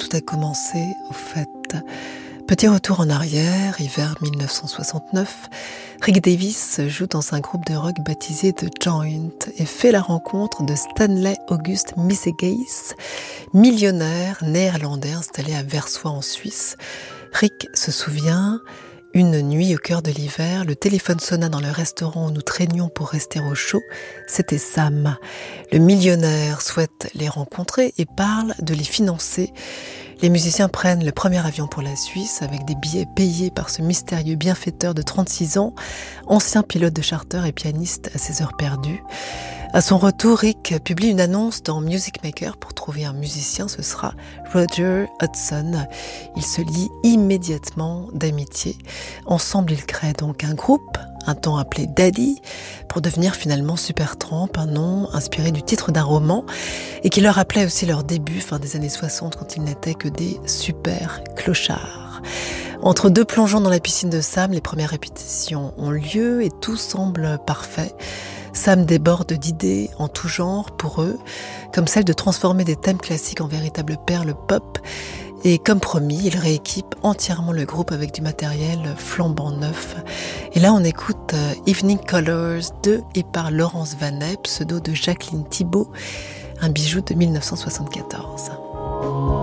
tout a commencé, au fait. Petit retour en arrière, hiver 1969, Rick Davies joue dans un groupe de rock baptisé The Joint et fait la rencontre de Stanley August Missegeis, millionnaire néerlandais installé à Versoix en Suisse. Rick se souvient, une nuit au cœur de l'hiver, le téléphone sonna dans le restaurant où nous traînions pour rester au chaud. C'était Sam. Le millionnaire souhaite les rencontrer et parle de les financer. Les musiciens prennent le premier avion pour la Suisse avec des billets payés par ce mystérieux bienfaiteur de 36 ans, ancien pilote de charter et pianiste à ses heures perdues. À son retour, Rick publie une annonce dans Music Maker pour trouver un musicien, ce sera Roger Hodgson. Ils se lient immédiatement d'amitié. Ensemble, ils créent donc un groupe, un temps appelé Daddy, pour devenir finalement Supertramp, un nom inspiré du titre d'un roman et qui leur rappelait aussi leur début, fin des années 60, quand ils n'étaient que des super clochards. Entre deux plongeons dans la piscine de Sam, les premières répétitions ont lieu et tout semble parfait. Sam déborde d'idées en tout genre pour eux, comme celle de transformer des thèmes classiques en véritables perles pop. Et comme promis, il rééquipe entièrement le groupe avec du matériel flambant neuf. Et là, on écoute Evening Colors de et par Laurence Vanet, pseudo de Jacqueline Thibault, un bijou de 1974.